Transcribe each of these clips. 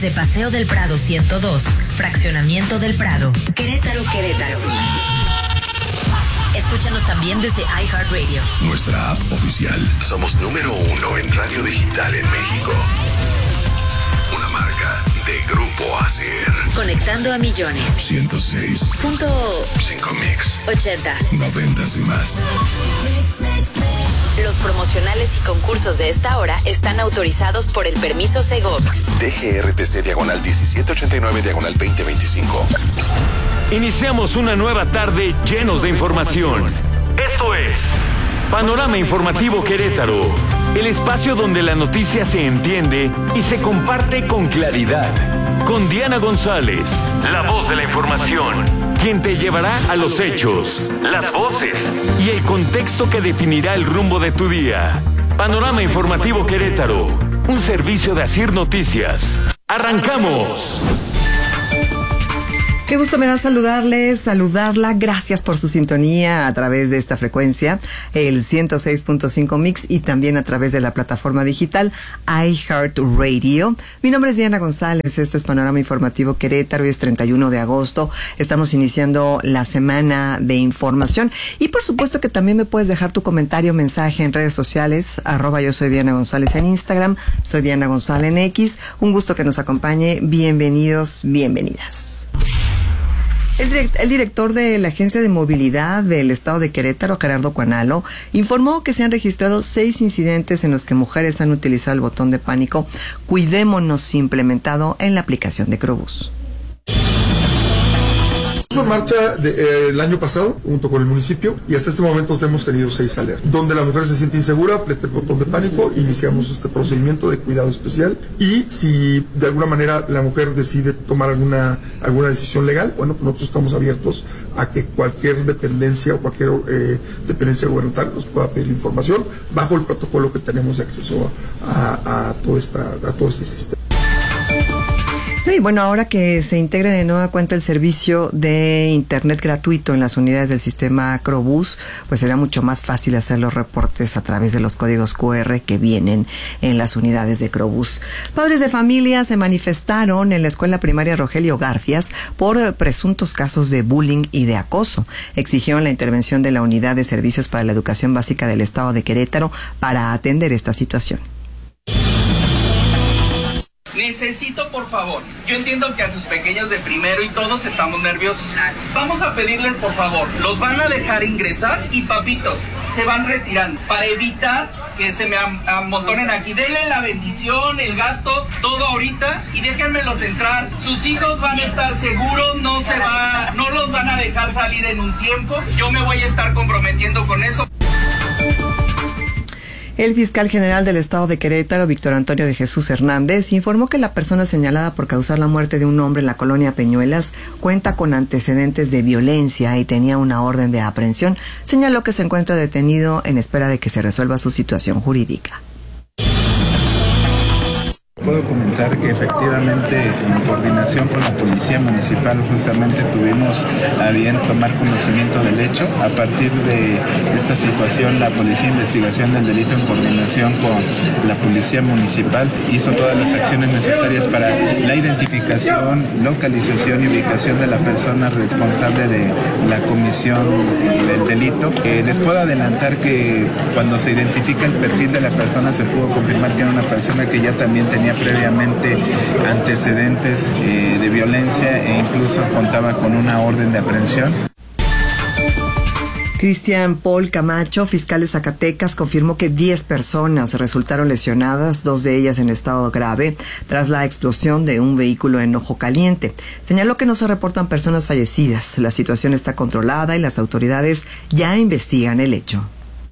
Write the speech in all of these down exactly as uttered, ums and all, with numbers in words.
De Paseo del Prado ciento dos, Fraccionamiento del Prado, Querétaro, Querétaro. Escúchanos también desde iHeartRadio. Nuestra app oficial. Somos número uno en radio digital en México. Una marca de Grupo Acer. Conectando a millones. ciento seis punto cinco Mix. Ochentas. Noventas y más. Los promocionales y concursos de esta hora están autorizados por el permiso Segov. D G R T C diagonal diecisiete ochenta y nueve diagonal veinte veinticinco. Iniciamos una nueva tarde llenos de información. Esto es Panorama Informativo Querétaro, el espacio donde la noticia se entiende y se comparte con claridad. Con Diana González, la voz de la información, quien te llevará a los hechos, las voces y el contexto que definirá el rumbo de tu día. Panorama Informativo Querétaro, un servicio de Asir Noticias. ¡Arrancamos! Qué gusto me da saludarles, saludarla. Gracias por su sintonía a través de esta frecuencia, el ciento seis punto cinco Mix, y también a través de la plataforma digital iHeartRadio. Mi nombre es Diana González, este es Panorama Informativo Querétaro y es treinta y uno de agosto. Estamos iniciando la semana de información y por supuesto que también me puedes dejar tu comentario, mensaje en redes sociales, arroba yo soy Diana González en Instagram, soy Diana González en X. Un gusto que nos acompañe. Bienvenidos, bienvenidas. El, direct, el director de la Agencia de Movilidad del Estado de Querétaro, Gerardo Cuanalo, informó que se han registrado seis incidentes en los que mujeres han utilizado el botón de pánico Cuidémonos implementado en la aplicación de Crobús. En marcha de, eh, el año pasado junto con el municipio y hasta este momento hemos tenido seis alertas. Donde la mujer se siente insegura, aprieta el botón de pánico, iniciamos este procedimiento de cuidado especial y si de alguna manera la mujer decide tomar alguna, alguna decisión legal, bueno, nosotros estamos abiertos a que cualquier dependencia o cualquier eh, dependencia gubernamental nos pueda pedir información bajo el protocolo que tenemos de acceso a, a, todo, esta, a todo este sistema. Y bueno, ahora que se integre de nueva cuenta el servicio de internet gratuito en las unidades del sistema Crobús, pues será mucho más fácil hacer los reportes a través de los códigos cu erre que vienen en las unidades de Crobús. Padres de familia se manifestaron en la escuela primaria Rogelio Garfias por presuntos casos de bullying y de acoso. Exigieron la intervención de la Unidad de Servicios para la Educación Básica del Estado de Querétaro para atender esta situación. Necesito, por favor, yo entiendo que a sus pequeños de primero y todos estamos nerviosos. Vamos a pedirles, por favor, los van a dejar ingresar y papitos, se van retirando para evitar que se me amontonen aquí. Denle la bendición, el gasto, todo ahorita y déjenmelos entrar. Sus hijos van a estar seguros, no se va, no los van a dejar salir en un tiempo. Yo me voy a estar comprometiendo con eso. El fiscal general del Estado de Querétaro, Víctor Antonio de Jesús Hernández, informó que la persona señalada por causar la muerte de un hombre en la colonia Peñuelas cuenta con antecedentes de violencia y tenía una orden de aprehensión. Señaló que se encuentra detenido en espera de que se resuelva su situación jurídica. Puedo comentar que efectivamente en coordinación con la Policía Municipal justamente tuvimos a bien tomar conocimiento del hecho. A partir de esta situación, la Policía de Investigación del Delito en coordinación con la Policía Municipal hizo todas las acciones necesarias para la identificación, localización y ubicación de la persona responsable de la comisión del delito. Eh, les puedo adelantar que cuando se identifica el perfil de la persona se pudo confirmar que era una persona que ya también tenía previamente antecedentes eh, de violencia e incluso contaba con una orden de aprehensión. Cristian Paul Camacho, fiscal de Zacatecas, confirmó que diez personas resultaron lesionadas, dos de ellas en estado grave, tras la explosión de un vehículo en Ojo Caliente. Señaló que no se reportan personas fallecidas. La situación está controlada y las autoridades ya investigan el hecho.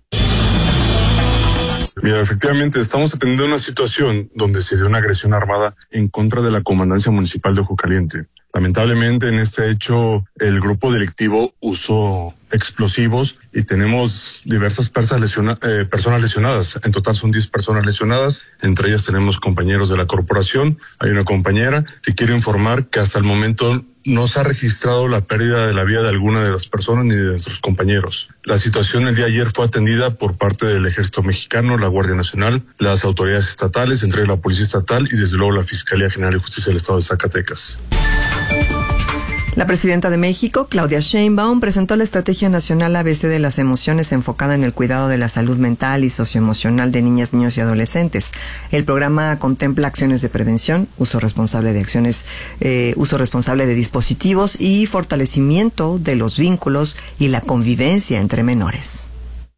Mira, efectivamente, estamos atendiendo una situación donde se dio una agresión armada en contra de la Comandancia Municipal de Ojo Caliente. Lamentablemente, en este hecho, el grupo delictivo usó explosivos y tenemos diversas personas, lesiona, eh, personas lesionadas. En total son diez personas lesionadas, entre ellas tenemos compañeros de la corporación, hay una compañera. Te quiero informar que hasta el momento no se ha registrado la pérdida de la vida de alguna de las personas ni de nuestros compañeros. La situación el día de ayer fue atendida por parte del Ejército Mexicano, la Guardia Nacional, las autoridades estatales, entre ellas la Policía Estatal y desde luego la Fiscalía General de Justicia del Estado de Zacatecas. La presidenta de México, Claudia Sheinbaum, presentó la Estrategia Nacional A B C de las Emociones enfocada en el cuidado de la salud mental y socioemocional de niñas, niños y adolescentes. El programa contempla acciones de prevención, uso responsable de acciones, eh, uso responsable de dispositivos y fortalecimiento de los vínculos y la convivencia entre menores.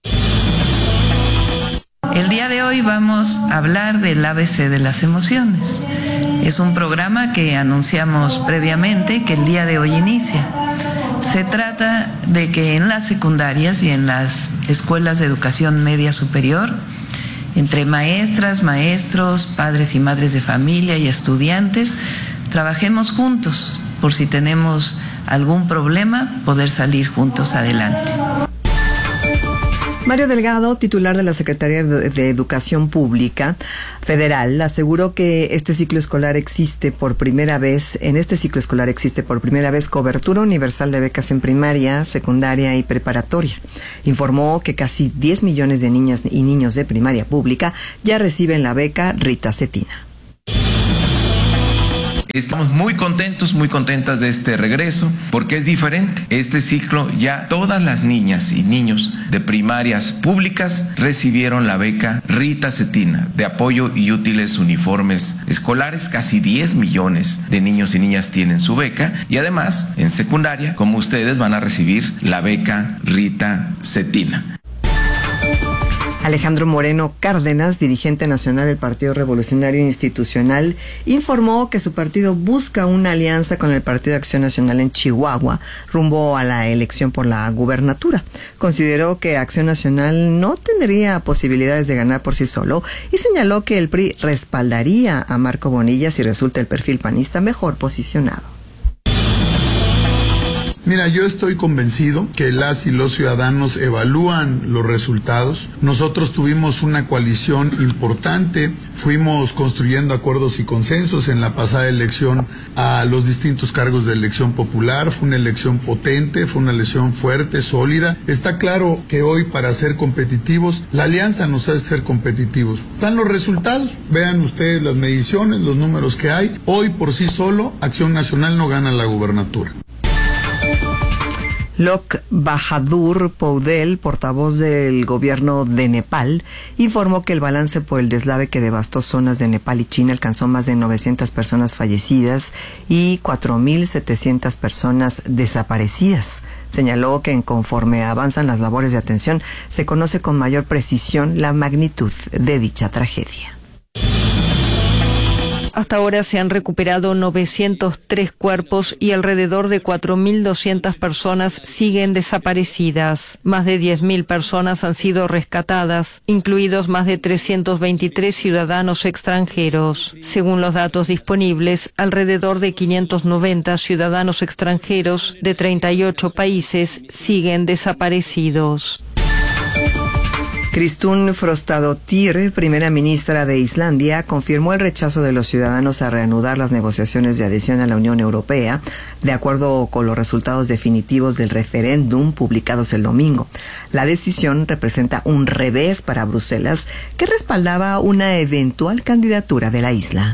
El día de hoy vamos a hablar del A B C de las emociones. Es un programa que anunciamos previamente que el día de hoy inicia. Se trata de que en las secundarias y en las escuelas de educación media superior, entre maestras, maestros, padres y madres de familia y estudiantes, trabajemos juntos por si tenemos algún problema, poder salir juntos adelante. Mario Delgado, titular de la Secretaría de Educación Pública Federal, aseguró que este ciclo escolar existe por primera vez, en este ciclo escolar existe por primera vez cobertura universal de becas en primaria, secundaria y preparatoria. Informó que casi diez millones de niñas y niños de primaria pública ya reciben la beca Rita Cetina. Estamos muy contentos, muy contentas de este regreso, porque es diferente. Este ciclo ya todas las niñas y niños de primarias públicas recibieron la beca Rita Cetina de apoyo y útiles uniformes escolares. Casi diez millones de niños y niñas tienen su beca y además en secundaria, como ustedes, van a recibir la beca Rita Cetina. Alejandro Moreno Cárdenas, dirigente nacional del Partido Revolucionario Institucional, informó que su partido busca una alianza con el Partido de Acción Nacional en Chihuahua rumbo a la elección por la gubernatura. Consideró que Acción Nacional no tendría posibilidades de ganar por sí solo y señaló que el P R I respaldaría a Marco Bonilla si resulta el perfil panista mejor posicionado. Mira, yo estoy convencido que las y los ciudadanos evalúan los resultados. Nosotros tuvimos una coalición importante, fuimos construyendo acuerdos y consensos en la pasada elección a los distintos cargos de elección popular. Fue una elección potente, fue una elección fuerte, sólida. Está claro que hoy, para ser competitivos, la alianza nos hace ser competitivos. Están los resultados, vean ustedes las mediciones, los números que hay. Hoy por sí solo, Acción Nacional no gana la gubernatura. Lok Bahadur Poudel, portavoz del gobierno de Nepal, informó que el balance por el deslave que devastó zonas de Nepal y China alcanzó más de novecientas personas fallecidas y cuatro mil setecientas personas desaparecidas. Señaló que conforme avanzan las labores de atención, se conoce con mayor precisión la magnitud de dicha tragedia. Hasta ahora se han recuperado novecientos tres cuerpos y alrededor de cuatro mil doscientas personas siguen desaparecidas. Más de diez mil personas han sido rescatadas, incluidos más de trescientos veintitrés ciudadanos extranjeros. Según los datos disponibles, alrededor de quinientos noventa ciudadanos extranjeros de treinta y ocho países siguen desaparecidos. Kristún Frostadóttir, primera ministra de Islandia, confirmó el rechazo de los ciudadanos a reanudar las negociaciones de adhesión a la Unión Europea, de acuerdo con los resultados definitivos del referéndum publicados el domingo. La decisión representa un revés para Bruselas, que respaldaba una eventual candidatura de la isla.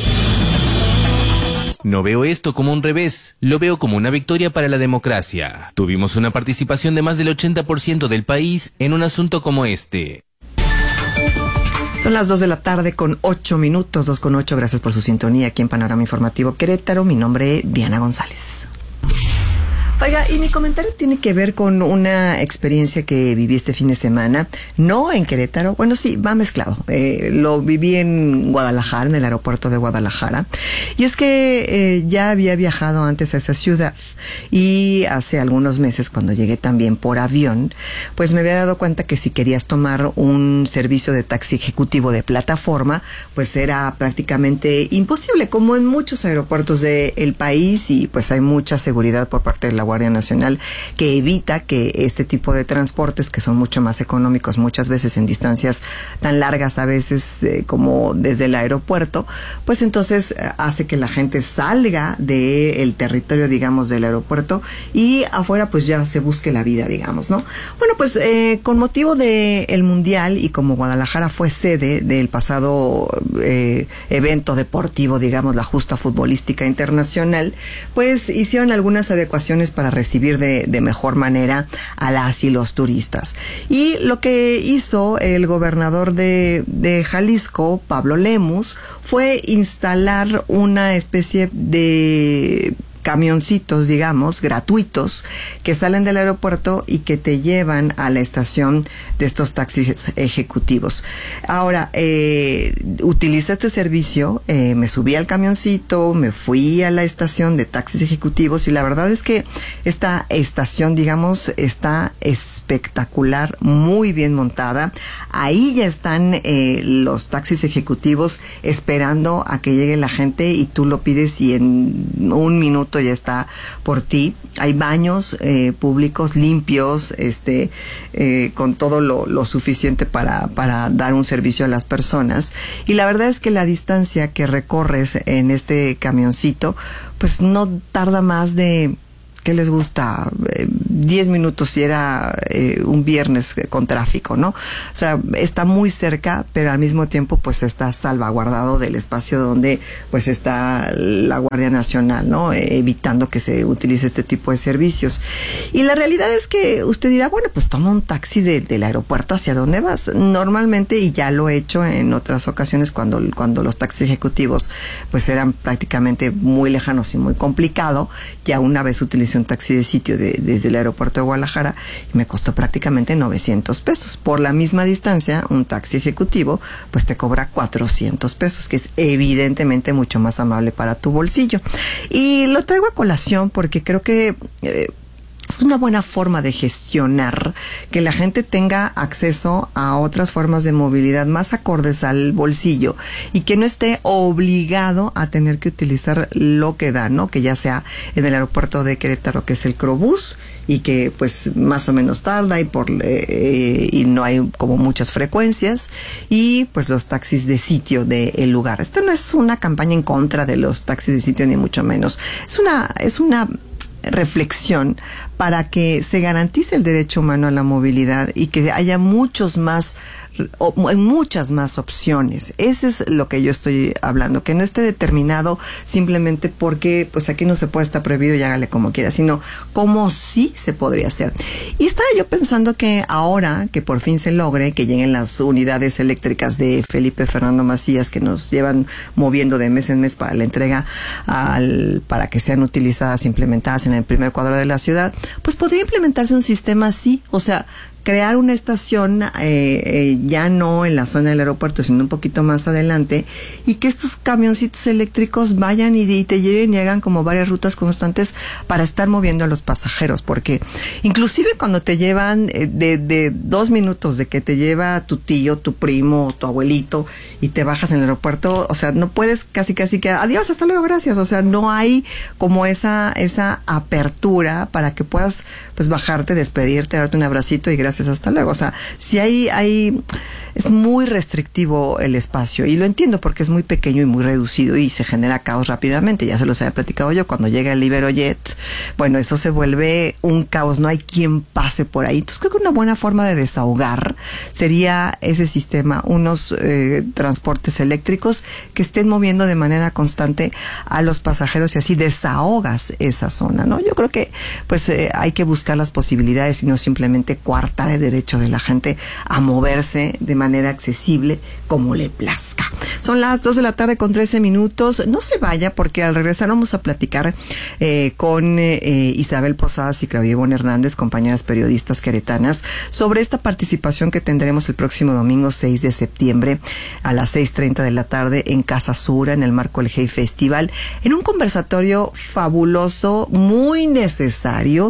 No veo esto como un revés, lo veo como una victoria para la democracia. Tuvimos una participación de más del ochenta por ciento del país en un asunto como este. Son las dos de la tarde con ocho minutos, dos con ocho. Gracias por su sintonía aquí en Panorama Informativo Querétaro. Mi nombre es Diana González. Oiga, y mi comentario tiene que ver con una experiencia que viví este fin de semana, no en Querétaro, bueno sí, va mezclado, eh, lo viví en Guadalajara, en el aeropuerto de Guadalajara, y es que eh, ya había viajado antes a esa ciudad, y hace algunos meses cuando llegué también por avión, pues me había dado cuenta que si querías tomar un servicio de taxi ejecutivo de plataforma, pues era prácticamente imposible, como en muchos aeropuertos del país, y pues hay mucha seguridad por parte de la Guardia Nacional, que evita que este tipo de transportes, que son mucho más económicos muchas veces en distancias tan largas a veces eh, como desde el aeropuerto, pues entonces eh, hace que la gente salga del territorio, digamos, del aeropuerto y afuera pues ya se busque la vida, digamos, ¿no? Bueno, pues eh, con motivo del Mundial y como Guadalajara fue sede del pasado eh, evento deportivo, digamos, la justa futbolística internacional, pues hicieron algunas adecuaciones para recibir de, de mejor manera a las y los turistas. Y lo que hizo el gobernador de, de Jalisco, Pablo Lemus, fue instalar una especie de camioncitos, digamos, gratuitos, que salen del aeropuerto y que te llevan a la estación de estos taxis ejecutivos. Ahora, eh, utilicé este servicio, eh, me subí al camioncito, me fui a la estación de taxis ejecutivos y la verdad es que esta estación, digamos, está espectacular, muy bien montada. Ahí ya están eh, los taxis ejecutivos esperando a que llegue la gente y tú lo pides y en un minuto ya está por ti. Hay baños eh, públicos limpios, este, eh, con todo lo, lo suficiente para, para dar un servicio a las personas. Y la verdad es que la distancia que recorres en este camioncito, pues no tarda más de, ¿qué les gusta? Eh, diez minutos si era eh, un viernes con tráfico, ¿no? O sea, está muy cerca, pero al mismo tiempo pues está salvaguardado del espacio donde pues está la Guardia Nacional, ¿no? Eh, evitando que se utilice este tipo de servicios. Y la realidad es que usted dirá, bueno, pues toma un taxi de, del aeropuerto hacia dónde vas. Normalmente, y ya lo he hecho en otras ocasiones cuando, cuando los taxis ejecutivos pues eran prácticamente muy lejanos y muy complicado, ya una vez utilicé un taxi de sitio de, desde el aeropuerto de Guadalajara y me costó prácticamente novecientos pesos. Por la misma distancia, un taxi ejecutivo pues te cobra cuatrocientos pesos, que es evidentemente mucho más amable para tu bolsillo. Y lo traigo a colación porque creo que eh, es una buena forma de gestionar que la gente tenga acceso a otras formas de movilidad más acordes al bolsillo y que no esté obligado a tener que utilizar lo que da, ¿no? Que ya sea en el aeropuerto de Querétaro, que es el Crobús, y que pues más o menos tarda y por eh, y no hay como muchas frecuencias, y pues los taxis de sitio del lugar. Esto no es una campaña en contra de los taxis de sitio ni mucho menos. Es una es una reflexión para que se garantice el derecho humano a la movilidad y que haya muchos más o muchas más opciones. Eso es lo que yo estoy hablando, que no esté determinado simplemente porque pues aquí no se puede, estar prohibido y hágale como quiera, sino como sí se podría hacer. Y estaba yo pensando que ahora que por fin se logre que lleguen las unidades eléctricas de Felipe Fernando Macías, que nos llevan moviendo de mes en mes para la entrega al, para que sean utilizadas, implementadas en el primer cuadro de la ciudad, pues podría implementarse un sistema así, o sea, crear una estación eh, eh, ya no en la zona del aeropuerto, sino un poquito más adelante, y que estos camioncitos eléctricos vayan y, y te lleven y hagan como varias rutas constantes para estar moviendo a los pasajeros, porque inclusive cuando te llevan eh, de, de dos minutos de que te lleva tu tío, tu primo, tu abuelito y te bajas en el aeropuerto, o sea, no puedes casi casi que adiós, hasta luego, gracias, o sea, no hay como esa esa apertura para que puedas pues bajarte, despedirte, darte un abracito y gracias, hasta luego. O sea, si hay, hay, es muy restrictivo el espacio, y lo entiendo porque es muy pequeño y muy reducido y se genera caos rápidamente. Ya se los había platicado yo, cuando llega el Iberojet, bueno, eso se vuelve un caos, no hay quien pase por ahí. Entonces creo que una buena forma de desahogar sería ese sistema, unos eh, transportes eléctricos que estén moviendo de manera constante a los pasajeros y así desahogas esa zona, ¿no? Yo creo que pues eh, hay que buscar las posibilidades y no simplemente coartar el derecho de la gente a moverse de manera accesible como le plazca. Son las dos de la tarde con trece minutos. No se vaya, porque al regresar vamos a platicar eh, con eh, Isabel Posadas y Claudia Ivonne Hernández, compañeras periodistas queretanas, sobre esta participación que tendremos el próximo domingo seis de septiembre a las seis treinta de la tarde en Casa Sura, en el marco del Hey Festival, en un conversatorio fabuloso, muy necesario,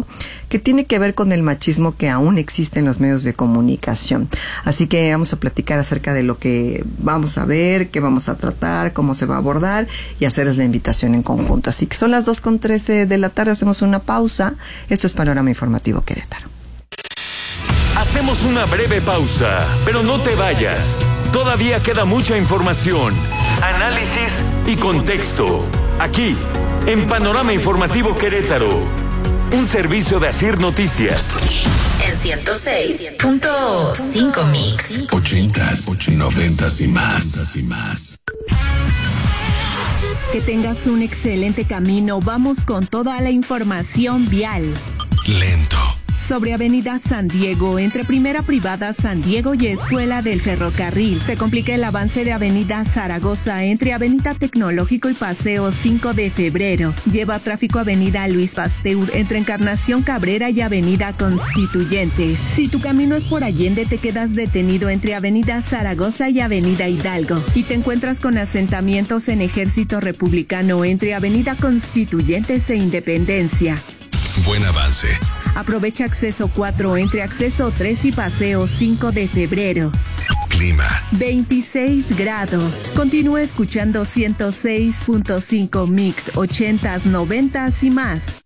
que tiene que ver con el machismo que aún existe en los medios de comunicación. Así que vamos a platicar acerca de lo que vamos a ver, qué vamos a tratar, cómo se va a abordar y hacerles la invitación en conjunto. Así que son las dos con trece de la tarde, hacemos una pausa. Esto es Panorama Informativo Querétaro. Hacemos una breve pausa, pero no te vayas. Todavía queda mucha información, análisis y contexto. Aquí, en Panorama Informativo Querétaro, un servicio de Asir Noticias. En ciento seis punto cinco Mix. Ochentas, noventas y más. y más. Que tengas un excelente camino. Vamos con toda la información vial. Lento. Sobre Avenida San Diego, entre Primera Privada San Diego y Escuela del Ferrocarril, se complica el avance de Avenida Zaragoza entre Avenida Tecnológico y Paseo cinco de febrero. Lleva tráfico Avenida Luis Pasteur entre Encarnación Cabrera y Avenida Constituyentes. Si tu camino es por Allende, te quedas detenido entre Avenida Zaragoza y Avenida Hidalgo y te encuentras con asentamientos en Ejército Republicano entre Avenida Constituyentes e Independencia. Buen avance. Aprovecha acceso cuatro entre acceso tres y paseo cinco de febrero. Clima. veintiséis grados. Continúa escuchando ciento seis punto cinco Mix, ochentas, noventas y más.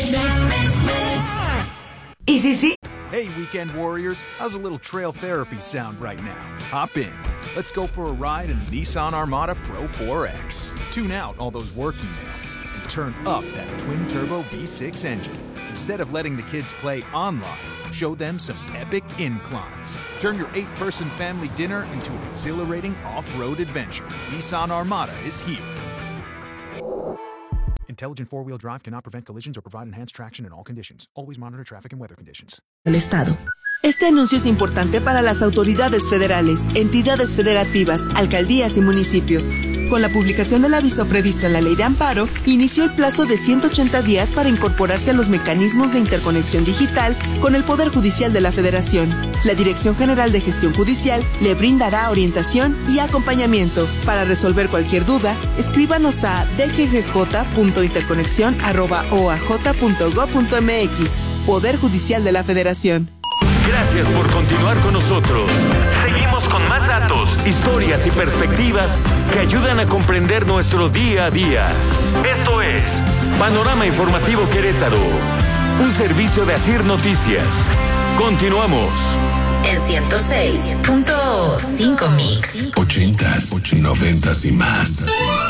¿Y sí, sí? Hey, Weekend Warriors, how's a little trail therapy sound right now? Hop in. Let's go for a ride in the Nissan Armada Pro four X. Tune out all those work emails and turn up that twin-turbo V six engine. Instead of letting the kids play online, show them some epic inclines. Turn your eight-person family dinner into an exhilarating off-road adventure. Nissan Armada is here. Intelligent four-wheel drive cannot prevent collisions or provide enhanced traction in all conditions. Always monitor traffic and weather conditions. El Estado. Este anuncio es importante para las autoridades federales, entidades federativas, alcaldías y municipios. Con la publicación del aviso previsto en la Ley de Amparo, inició el plazo de ciento ochenta días para incorporarse a los mecanismos de interconexión digital con el Poder Judicial de la Federación. La Dirección General de Gestión Judicial le brindará orientación y acompañamiento. Para resolver cualquier duda, escríbanos a d g g j punto interconexión arroba o a j punto gob punto m x. Poder Judicial de la Federación. Gracias por continuar con nosotros. Seguimos con más datos, historias y perspectivas que ayudan a comprender nuestro día a día. Esto es Panorama Informativo Querétaro, un servicio de Asir Noticias. Continuamos. En ciento seis punto cinco Mix. Ochentas, noventas y más.